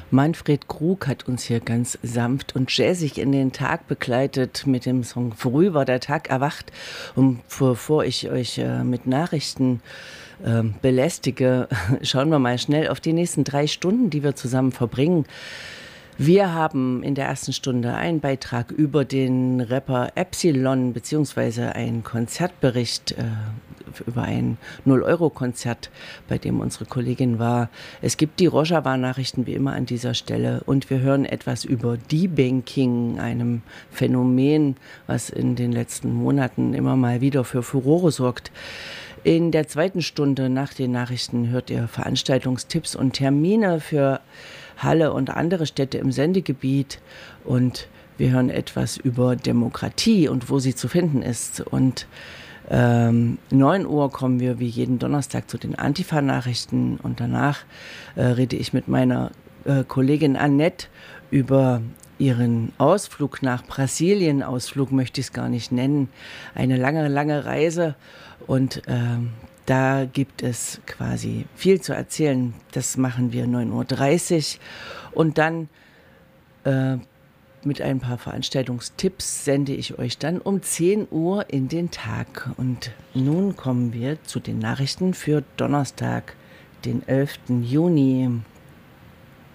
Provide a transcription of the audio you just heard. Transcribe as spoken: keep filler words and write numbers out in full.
Manfred Krug hat uns hier ganz sanft und jazzig in den Tag begleitet mit dem Song Früh war der Tag erwacht. Und bevor ich euch äh, mit Nachrichten äh, belästige, schauen wir mal schnell auf die nächsten drei Stunden, die wir zusammen verbringen. Wir haben in der ersten Stunde einen Beitrag über den Rapper Epsilon beziehungsweise einen Konzertbericht äh, über ein null-Euro-Konzert, bei dem unsere Kollegin war. Es gibt die Rojava-Nachrichten wie immer an dieser Stelle und wir hören etwas über Debanking, einem Phänomen, was in den letzten Monaten immer mal wieder für Furore sorgt. In der zweiten Stunde nach den Nachrichten hört ihr Veranstaltungstipps und Termine für Halle und andere Städte im Sendegebiet und wir hören etwas über Demokratie und wo sie zu finden ist. Und ähm, neun Uhr kommen wir wie jeden Donnerstag zu den Antifa-Nachrichten und danach äh, rede ich mit meiner äh, Kollegin Annette über ihren Ausflug nach Brasilien. Ausflug möchte ich es gar nicht nennen. Eine lange, lange Reise und ähm, da gibt es quasi viel zu erzählen. Das machen wir neun Uhr dreißig und dann äh, mit ein paar Veranstaltungstipps sende ich euch dann um zehn Uhr in den Tag. Und nun kommen wir zu den Nachrichten für Donnerstag, den elften Juni.